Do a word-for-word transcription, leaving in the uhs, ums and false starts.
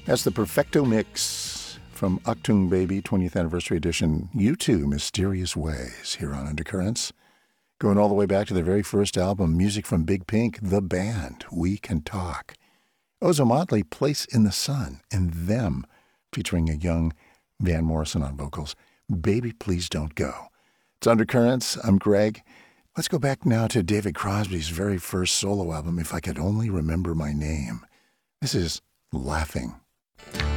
That's the Perfecto Mix from Achtung Baby twentieth Anniversary Edition, U two, Mysterious Ways, here on Undercurrents. Going all the way back to their very first album, music from Big Pink, The Band, We Can Talk. Ozomatli, Place in the Sun, and Them, featuring a young Van Morrison on vocals, Baby Please Don't Go. It's Undercurrents, I'm Greg. Let's go back now to David Crosby's very first solo album, If I Could Only Remember My Name. This is Laughing.